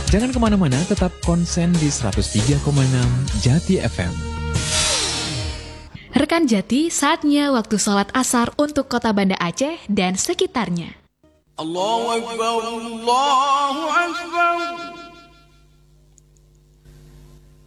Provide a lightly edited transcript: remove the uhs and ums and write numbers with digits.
Jangan kemana-mana, tetap konsen di 103,6 Jati FM. Rekan Jati, saatnya waktu sholat asar untuk kota Banda Aceh dan sekitarnya. Allahu Akbar, Allahu Akbar.